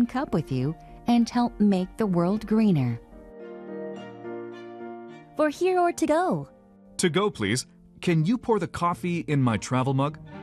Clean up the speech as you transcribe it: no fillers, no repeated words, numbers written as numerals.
cup with you and help make the world greener. For here or to go? To go, please. Can you pour the coffee in my travel mug?